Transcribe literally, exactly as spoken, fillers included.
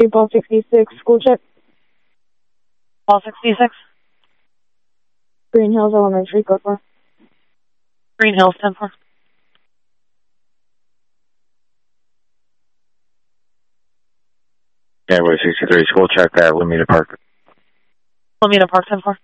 Ball sixty-six, school check. Ball sixty-six. Green Hills Elementary, code four. Green Hills, ten four. Gateway sixty-three, school check at Lamita Park. Lamita Park, ten four.